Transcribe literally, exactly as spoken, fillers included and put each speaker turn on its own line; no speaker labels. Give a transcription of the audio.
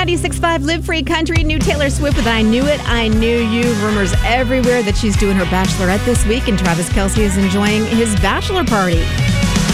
ninety-six point five Live Free Country. New Taylor Swift with I Knew It, I Knew You. Rumors everywhere that she's doing her bachelorette this week, and Travis Kelce is enjoying his bachelor party.